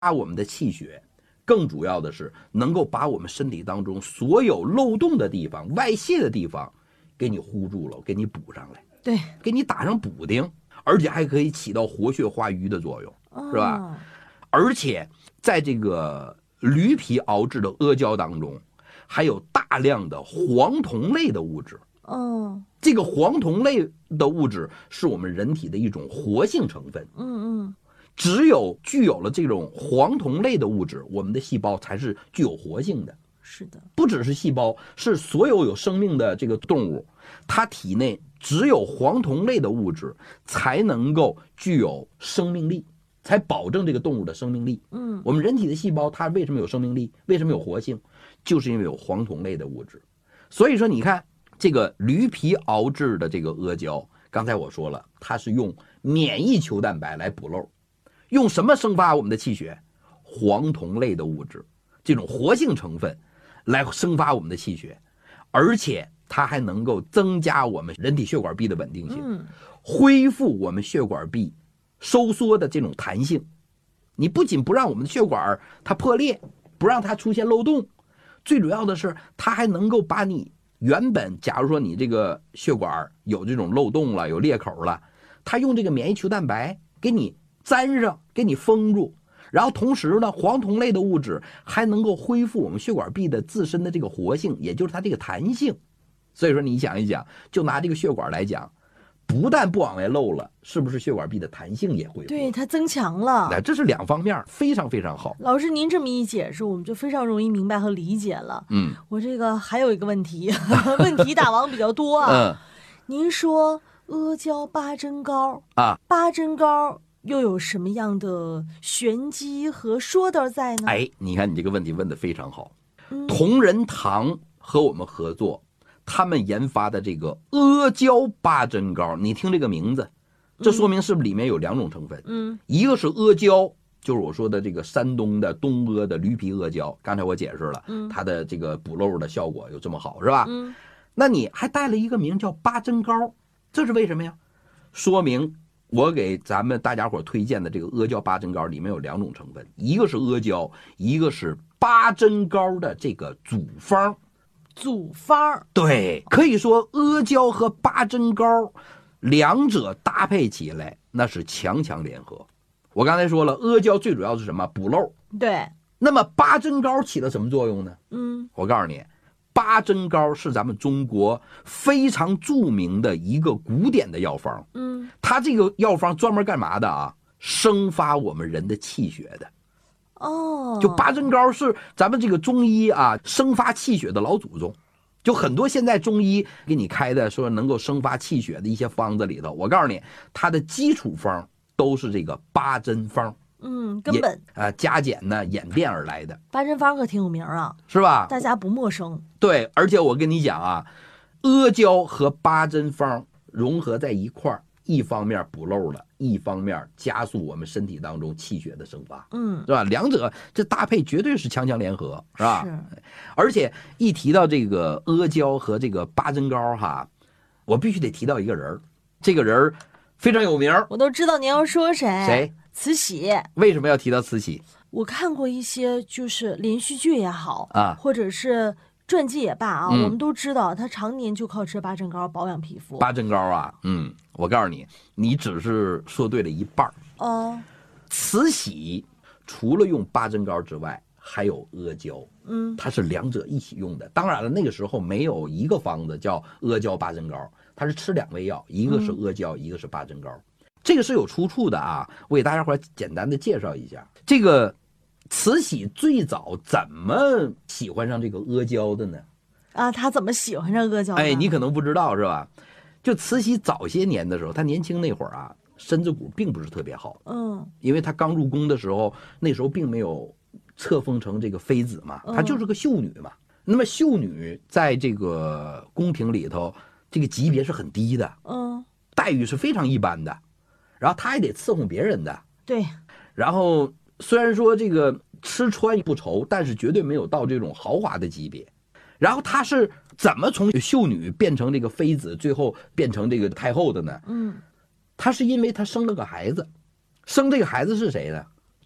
我们的气血，更主要的是能够把我们身体当中所有漏洞的地方、外泄的地方给你糊住了，给你补上来， 对， 给你打上补丁，而且还可以起到活血化瘀的作用，是吧？而且在这个驴皮熬制的阿胶当中，还有大量的黄酮类的物质。这个黄酮类的物质是我们人体的一种活性成分。只有具有了这种黄酮类的物质，我们的细胞才是具有活性的。 是的， 不只是细胞，是所有有生命的这个动物，它体内只有黄酮类的物质才能够具有生命力，才保证这个动物的生命力。我们人体的细胞它为什么有生命力，为什么有活性，就是因为有黄酮类的物质。所以说你看这个驴皮熬制的这个阿胶，刚才我说了，它是用免疫球蛋白来补漏，用什么生发我们的气血？黄酮类的物质，这种活性成分来生发我们的气血，而且它还能够增加我们人体血管壁的稳定性，恢复我们血管壁收缩的这种弹性。你不仅不让我们的血管它破裂，不让它出现漏洞，最主要的是它还能够把你原本假如说你这个血管有这种漏洞了，有裂口了，它用这个免疫球蛋白给你粘上，给你封住，然后同时呢，黄酮类的物质还能够恢复我们血管壁的自身的这个活性，也就是它这个弹性。所以说你想一想，就拿这个血管来讲，不但不往外漏了，是不是血管壁的弹性也恢复？ 对，它增强了。 这是两方面，非常非常好。 老师您这么一解释，我们就非常容易明白和理解了。我这个还有一个问题，问题大王比较多啊。您说阿胶八珍膏啊，八珍膏又有什么样的玄机和说道在呢？ 你看你这个问题问得非常好。同仁堂和我们合作，他们研发的这个阿胶八珍膏，你听这个名字，这说明是不是里面有两种成分？一个是阿胶，就是我说的这个山东的东阿的驴皮阿胶，刚才我解释了，它的这个补漏的效果有这么好，是吧？那你还带了一个名叫八珍膏，这是为什么呀？说明我给咱们大家伙推荐的这个阿胶八珍膏里面有两种成分，一个是阿胶，一个是八珍膏的这个组方。 组方， 对，可以说阿胶和八珍膏两者搭配起来那是强强联合。我刚才说了，阿胶最主要是什么？补漏。 对。 那么八珍膏起了什么作用呢？我告诉你，八珍膏是咱们中国非常著名的一个古典的药方。它这个药方专门干嘛的啊？生发我们人的气血的。就八珍膏是咱们这个中医啊生发气血的老祖宗。就很多现在中医给你开的说能够生发气血的一些方子里头，我告诉你，它的基础方都是这个八珍方。 根本加减呢演变而来的。 八珍方可挺有名啊， 是吧？ 大家不陌生。 对，而且我跟你讲啊，阿胶和八珍方融合在一块儿，一方面补漏了，一方面加速我们身体当中气血的生发，是吧？两者这搭配绝对是强强联合，是吧？ 是。 而且一提到这个阿胶和这个八珍膏哈，我必须得提到一个人，这个人非常有名， 我都知道您要说谁。 谁？ 慈禧。 为什么要提到慈禧？ 我看过一些就是连续剧也好啊， 或者是传记也罢啊，我们都知道他常年就靠吃八珍膏保养皮肤。 八珍膏啊，我告诉你，你只是说对了一半。慈禧除了用八珍膏之外，还有阿胶，它是两者一起用的。当然了，那个时候没有一个方子叫阿胶八珍膏，它是吃两味药，一个是阿胶，一个是八珍膏。这个是有出处的啊，我给大家伙简单的介绍一下。这个慈禧最早怎么喜欢上这个阿胶的呢？ 她怎么喜欢上阿胶的？ 你可能不知道是吧？就慈禧早些年的时候，她年轻那会儿啊，身子骨并不是特别好，因为她刚入宫的时候，那时候并没有册封成这个妃子嘛，她就是个秀女嘛。那么秀女在这个宫廷里头，这个级别是很低的，待遇是非常一般的。然后他还得伺候别人的， 对。 然后虽然说这个吃穿不愁，但是绝对没有到这种豪华的级别。然后他是怎么从秀女变成这个妃子，最后变成这个太后的呢？他是因为他生了个孩子，生这个孩子是谁呢？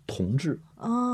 同质。